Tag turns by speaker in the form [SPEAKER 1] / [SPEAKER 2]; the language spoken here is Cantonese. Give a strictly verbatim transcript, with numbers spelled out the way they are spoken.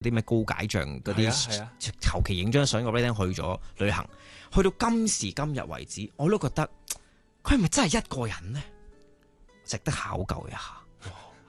[SPEAKER 1] 啲咩高解像嗰啲，求其影張相個 friend 去咗旅行，去到今時今日為止，我都覺得佢係咪真係一個人呢？值得考究一下。